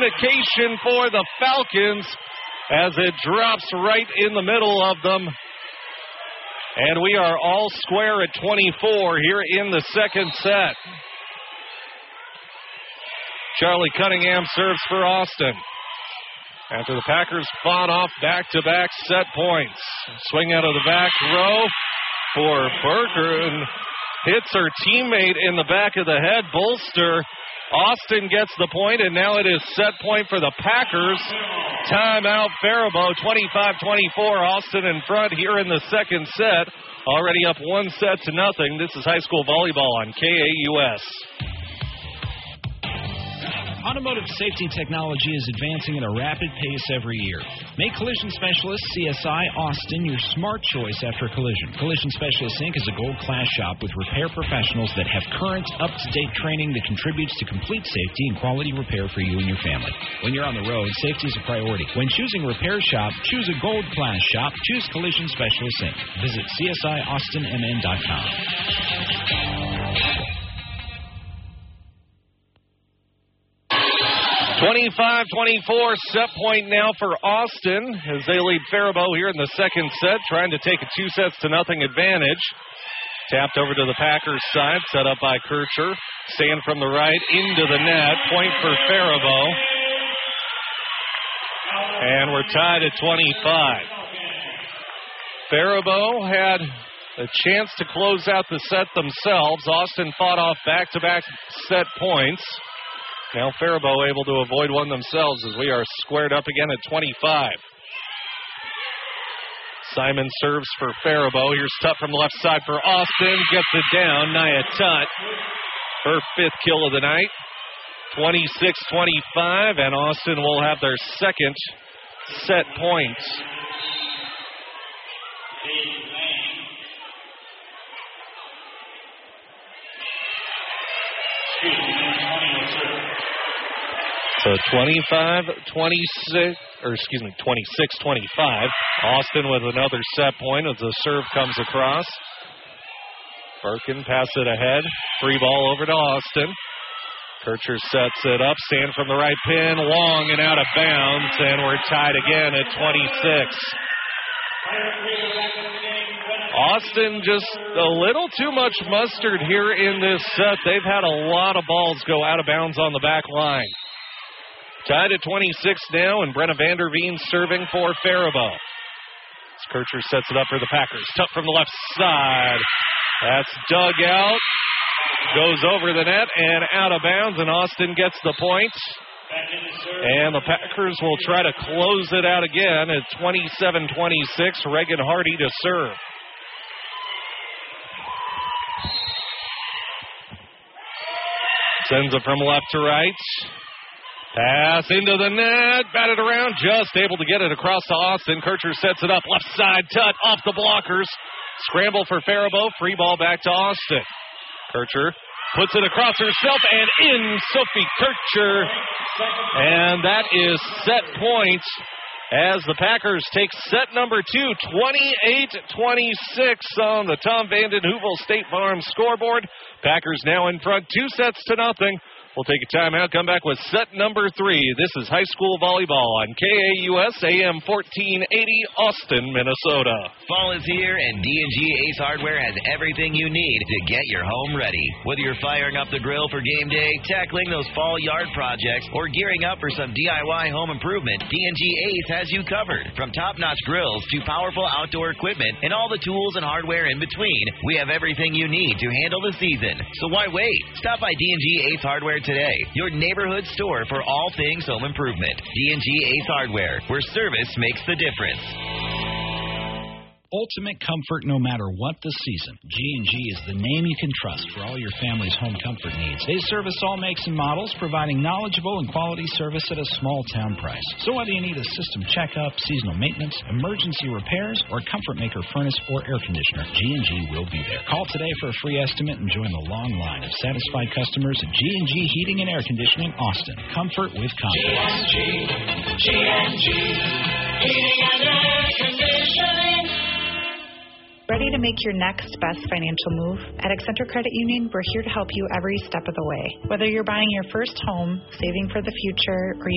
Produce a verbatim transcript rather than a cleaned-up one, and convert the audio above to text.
disqualification for the Falcons as it drops right in the middle of them. And we are all square at twenty-four here in the second set. Charlie Cunningham serves for Austin. After the Packers fought off back-to-back set points. Swing out of the back row for Berger and hits her teammate in the back of the head. Bolster. Austin gets the point, and now it is set point for the Packers. Timeout Faribault, twenty-five twenty-four. Austin in front here in the second set. Already up one set to nothing. This is high school volleyball on K A U S. Automotive safety technology is advancing at a rapid pace every year. Make Collision Specialist C S I Austin your smart choice after collision. Collision Specialist Incorporated is a gold-class shop with repair professionals that have current, up-to-date training that contributes to complete safety and quality repair for you and your family. When you're on the road, safety is a priority. When choosing repair shop, choose a gold-class shop. Choose Collision Specialist Incorporated. Visit C S I Austin M N dot com. twenty-five twenty-four, set point now for Austin as they lead Faribault here in the second set, trying to take a two sets to nothing advantage. Tapped over to the Packers side, set up by Kircher. Stand from the right into the net, point for Faribault. And we're tied at twenty-five. Faribault had a chance to close out the set themselves. Austin fought off back-to-back set points. Now Faribault able to avoid one themselves as we are squared up again at twenty-five. Simon serves for Faribault. Here's Tutt from the left side for Austin. Gets it down. Nia Tutt, her fifth kill of the night. twenty-six twenty-five, and Austin will have their second set point. So twenty-five twenty-six, or excuse me, twenty-six twenty-five. Austin with another set point as the serve comes across. Birkin passes it ahead. Free ball over to Austin. Kircher sets it up. Stand from the right pin. Long and out of bounds. And we're tied again at twenty-six. Austin just a little too much mustard here in this set. They've had a lot of balls go out of bounds on the back line. Tied at twenty-six now, and Brenna Vanderveen serving for Faribault. As Kircher sets it up for the Packers. Tutt from the left side. That's dug out. Goes over the net and out of bounds, and Austin gets the point. And the Packers will try to close it out again at twenty-seven twenty-six. Reagan Hardy to serve. Sends it from left to right. Pass into the net, batted around, just able to get it across to Austin. Kircher sets it up, left side, Tutt off the blockers. Scramble for Faribault, free ball back to Austin. Kircher puts it across herself and in Sophie Kircher. And that is set point as the Packers take set number two, twenty-eight twenty-six on the Tom Vanden Heuvel State Farm scoreboard. Packers now in front, two sets to nothing. We'll take a timeout, come back with set number three. This is high school volleyball on K A U S, A M fourteen eighty, Austin, Minnesota. Fall is here, and D and G Ace Hardware has everything you need to get your home ready. Whether you're firing up the grill for game day, tackling those fall yard projects, or gearing up for some D I Y home improvement, D and G Ace has you covered. From top-notch grills to powerful outdoor equipment and all the tools and hardware in between, we have everything you need to handle the season. So why wait? Stop by D and G Ace Hardware today, your neighborhood store for all things home improvement. D and G Ace Hardware, where service makes the difference. Ultimate comfort no matter what the season. G and G is the name you can trust for all your family's home comfort needs. They service all makes and models, providing knowledgeable and quality service at a small town price. So whether you need a system checkup, seasonal maintenance, emergency repairs, or comfort maker furnace or air conditioner, G and G will be there. Call today for a free estimate and join the long line of satisfied customers at G and G Heating and Air Conditioning, Austin. Comfort with confidence. G and G, G and G, Heating and Air Conditioning. Ready to make your next best financial move? At Accenture Credit Union, we're here to help you every step of the way. Whether you're buying your first home, saving for the future, or